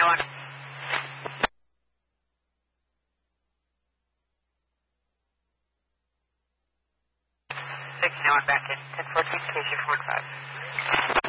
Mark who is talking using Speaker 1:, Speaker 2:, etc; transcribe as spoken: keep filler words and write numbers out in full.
Speaker 1: nine one. six nine one back in. ten fourteen, K C four five.